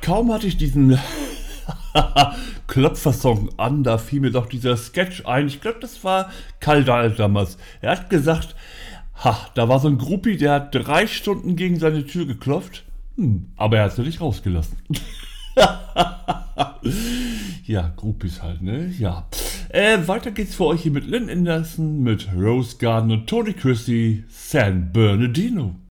kaum hatte ich diesen Klopfer-Song an, da fiel mir doch dieser Sketch ein. Ich glaube, das war Karl Dahl damals. Er hat gesagt, da war so ein Groupie, der hat 3 Stunden gegen seine Tür geklopft, aber er hat sie nicht rausgelassen. Ja, Groupies halt, ne? Ja. Weiter geht's für euch hier mit Lynn Anderson, mit Rose Garden und Tony Christie, San Bernardino.